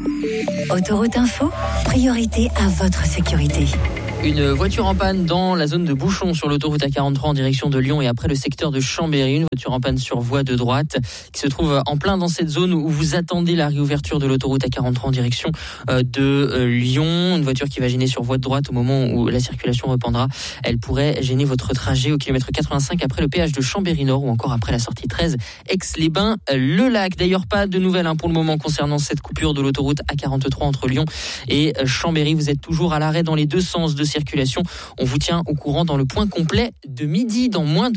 Autoroute Info, priorité à votre sécurité. Une voiture en panne dans la zone de bouchon sur l'autoroute A43 en direction de Lyon et après le secteur de Chambéry. Une voiture en panne sur voie de droite qui se trouve en plein dans cette zone où vous attendez la réouverture de l'autoroute A43 en direction de Lyon. Une voiture qui va gêner sur voie de droite au moment où la circulation reprendra. Elle pourrait gêner votre trajet au kilomètre 85 après le péage de Chambéry-Nord ou encore après la sortie 13 Aix-les-Bains-le-Lac. D'ailleurs, pas de nouvelles pour le moment concernant cette coupure de l'autoroute A43 entre Lyon et Chambéry. Vous êtes toujours à l'arrêt dans les deux sens de circulation. On vous tient au courant dans le point complet de midi dans moins de